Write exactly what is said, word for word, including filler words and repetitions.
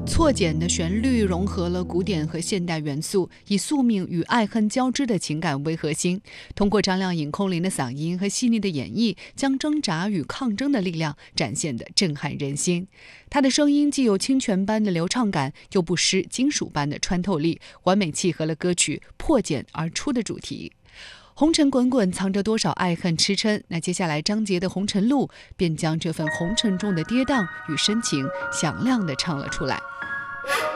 错剪的旋律融合了古典和现代元素，以宿命与爱恨交织的情感为核心，通过张靓颖空灵的嗓音和细腻的演绎，将挣扎与抗争的力量展现得震撼人心。她的声音既有清泉般的流畅感，又不失金属般的穿透力，完美契合了歌曲破茧而出的主题。红尘滚滚，藏着多少爱恨痴嗔？那接下来张杰的《红尘路》便将这份红尘中的跌宕与深情响亮地唱了出来。